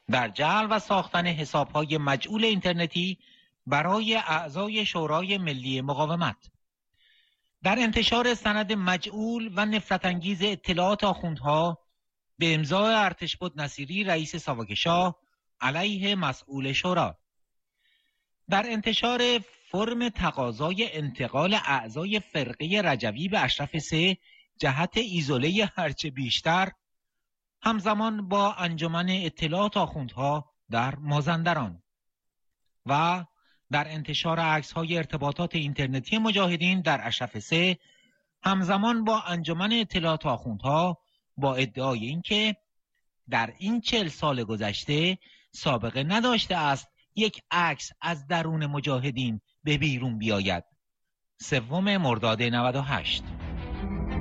در جعل و ساختن حساب‌های مجعول اینترنتی برای اعضای شورای ملی مقاومت، در انتشار سند مجعول و نفرت‌انگیز اطلاعات آخوندها به امضای ارتشبد نصیری رئیس ساواک علیه مسئول شورا، در انتشار فرم تقاضای انتقال اعضای فرقه رجوی به اشرف 3 جهت ایزوله هرچه بیشتر، همزمان با انجمن اطلاعات آخوندها در مازندران، و در انتشار عکس‌های ارتباطات اینترنتی مجاهدین در اشرف 3 همزمان با انجمن اطلاعات آخوندها با ادعای اینکه در این 40 سال گذشته سابقه نداشته است یک عکس از درون مجاهدین به بیرون بیاید. 3 مرداد 98.